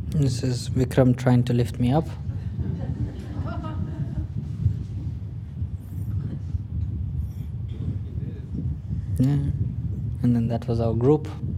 This is Vikram trying to lift me up. Yeah. And then that was our group.